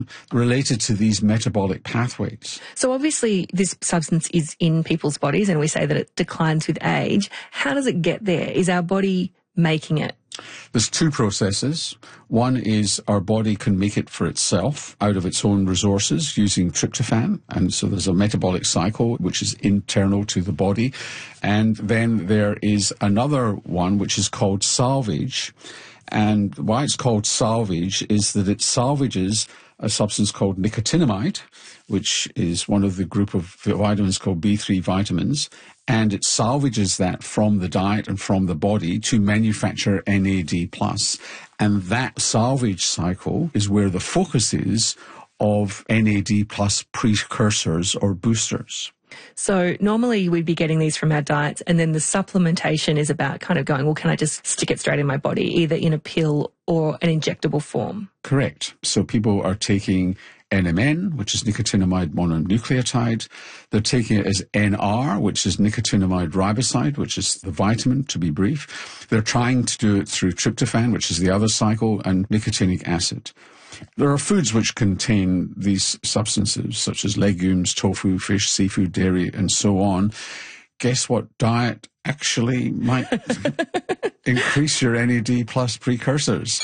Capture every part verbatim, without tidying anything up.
related to these metabolic pathways. So obviously this substance is in people's bodies and we say that it declines with age. How does it get there? Is our body making it? There's two processes. One is our body can make it for itself out of its own resources using tryptophan. And so there's a metabolic cycle which is internal to the body. And then there is another one which is called salvage. And why it's called salvage is that it salvages a substance called nicotinamide, which is one of the group of vitamins called B three vitamins, and it salvages that from the diet and from the body to manufacture N A D plus. And that salvage cycle is where the focus is of N A D plus precursors or boosters. So normally we'd be getting these from our diets, and then the supplementation is about kind of going, well, can I just stick it straight in my body, either in a pill or an injectable form? Correct. So people are taking N M N, which is nicotinamide mononucleotide. They're taking it as N R, which is nicotinamide riboside, which is the vitamin, to be brief. They're trying to do it through tryptophan, which is the other cycle, and nicotinic acid. There are foods which contain these substances, such as legumes, tofu, fish, seafood, dairy, and so on. Guess what diet actually might increase your N A D plus precursors?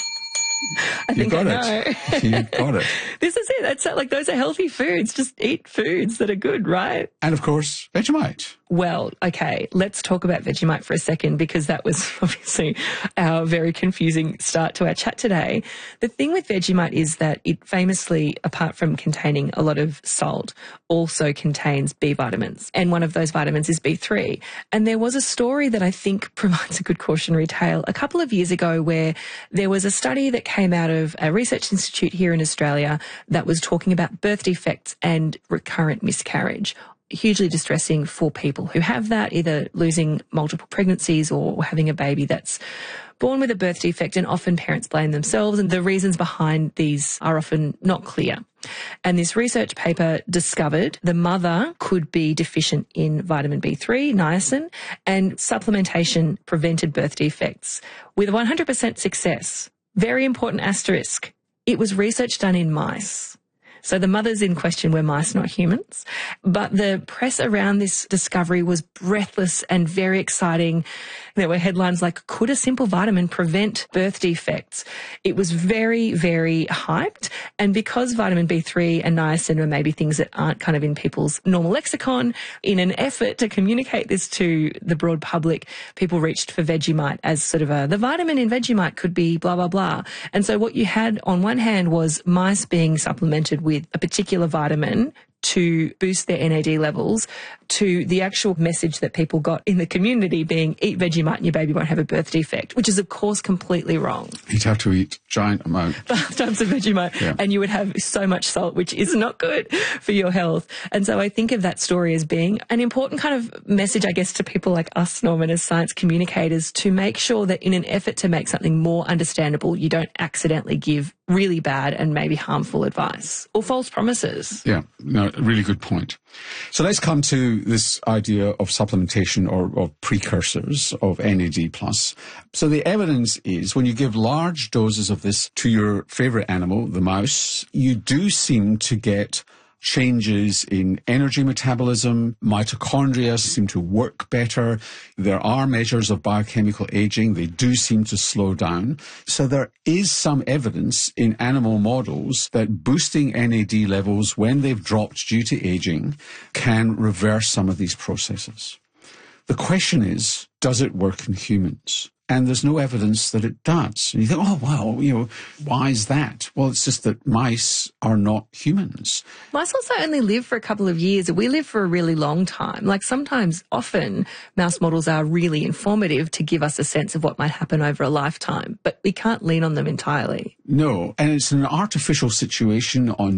I think you got I know. it. You got it. This is it. That's like, those are healthy foods. Just eat foods that are good, right? And of course, Vegemite. Well, okay, let's talk about Vegemite for a second, because that was obviously our very confusing start to our chat today. The thing with Vegemite is that it famously, apart from containing a lot of salt, also contains B vitamins. And one of those vitamins is B three. And there was a story that I think provides a good cautionary tale a couple of years ago where there was a study that came out of a research institute here in Australia that was talking about birth defects and recurrent miscarriage. Hugely distressing for people who have that, either losing multiple pregnancies or having a baby that's born with a birth defect, and often parents blame themselves, and the reasons behind these are often not clear. And this research paper discovered the mother could be deficient in vitamin B three, niacin, and supplementation prevented birth defects with one hundred percent success. Very important asterisk. It was research done in mice. So the mothers in question were mice, not humans. But the press around this discovery was breathless and very exciting. There were headlines like, could a simple vitamin prevent birth defects? It was very, very hyped. And because vitamin B three and niacin are maybe things that aren't kind of in people's normal lexicon, in an effort to communicate this to the broad public, people reached for Vegemite as sort of a, the vitamin in Vegemite could be blah, blah, blah. And so what you had on one hand was mice being supplemented with a particular vitamin to boost their N A D levels, to the actual message that people got in the community being, eat Vegemite and your baby won't have a birth defect, which is of course completely wrong. You'd have to eat giant amount. Tons of Vegemite, yeah. And you would have so much salt, which is not good for your health. And so I think of that story as being an important kind of message, I guess, to people like us, Norman, as science communicators, to make sure that in an effort to make something more understandable, you don't accidentally give really bad and maybe harmful advice or false promises. Yeah, no, really good point. So let's come to this idea of supplementation or of precursors of N A D plus. So the evidence is when you give large doses of this to your favourite animal, the mouse, you do seem to get changes in energy metabolism, mitochondria seem to work better. There are measures of biochemical aging. They do seem to slow down. So there is some evidence in animal models that boosting N A D levels when they've dropped due to aging can reverse some of these processes. The question is, does it work in humans? And there's no evidence that it does. And you think, oh, wow, you know, why is that? Well, it's just that mice are not humans. Mice also only live for a couple of years. We live for a really long time. Like sometimes, often, mouse models are really informative to give us a sense of what might happen over a lifetime. But we can't lean on them entirely. No, and it's an artificial situation on